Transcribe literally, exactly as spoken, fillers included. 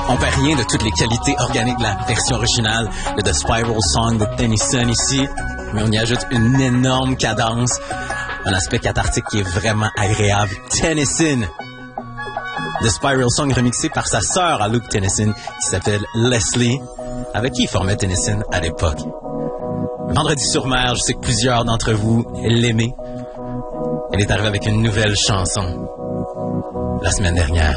On perd rien de toutes les qualités organiques de la version originale de The Spiral Song de Tennyson ici, mais on y ajoute une énorme cadence, un aspect cathartique qui est vraiment agréable. Tennyson! The Spiral Song remixé par sa sœur à Luke Tennyson qui s'appelle Leslie, avec qui il formait Tennyson à l'époque. Vendredi sur mer, je sais que plusieurs d'entre vous l'aimaient. Elle est arrivée avec une nouvelle chanson la semaine dernière.